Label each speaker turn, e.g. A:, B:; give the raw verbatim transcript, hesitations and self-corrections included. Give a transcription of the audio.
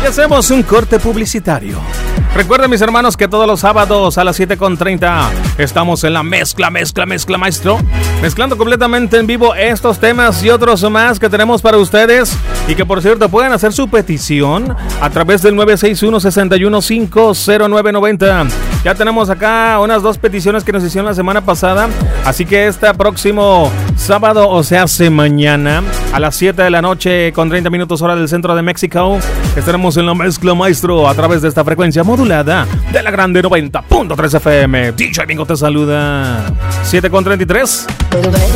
A: hacemos un corte publicitario. Recuerden, mis hermanos, que todos los sábados a las siete con treinta estamos en la mezcla, mezcla, mezcla, maestro. Mezclando completamente en vivo estos temas y otros más que tenemos para ustedes. Y que, por cierto, pueden hacer su petición a través del nueve seis uno, seis uno cinco, cero nueve nueve cero. Ya tenemos acá unas dos peticiones que nos hicieron la semana pasada. Así que este próximo sábado, o sea, hace mañana, a las siete de la noche con treinta minutos hora del centro de México, estaremos en la mezcla, maestro, a través de esta frecuencia modulada de la grande noventa punto tres F M. D J Bingo te saluda. siete con treinta y tres.